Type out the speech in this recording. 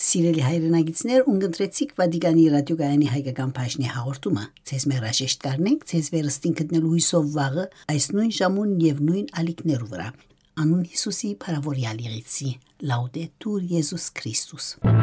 Սիրելի հայրենագիտներ, ունգընտրեցիք Վատիկանի ռադիոգայանի հայկական բաժնի հաղորդումը։ Ձեզ մերաշեշտ կարնենք, ձեզ վերստին գտնելու հույսով վաղը այս նույն ժամուն եւ նույն ալիքներու վրա։ Անուն Հիսուսի փարավորյալ եղեցի։ Լաուդետուր Եզուս Քրիստոս։